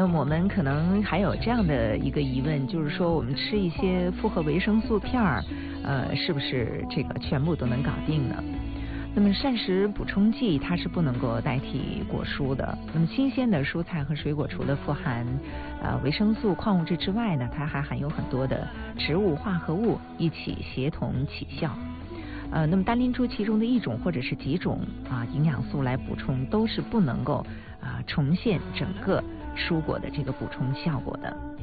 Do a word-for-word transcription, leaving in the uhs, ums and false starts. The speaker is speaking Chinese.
么我们可能还有这样的一个疑问，就是说我们吃一些复合维生素片儿，呃，是不是这个全部都能搞定呢？那么膳食补充剂它是不能够代替果蔬的。那么新鲜的蔬菜和水果除了富含呃维生素、矿物质之外呢，它还含有很多的植物化合物一起协同起效。呃，那么单拎出其中的一种或者是几种啊、呃、营养素来补充，都是不能够啊、呃、重现整个蔬果的这个补充效果的。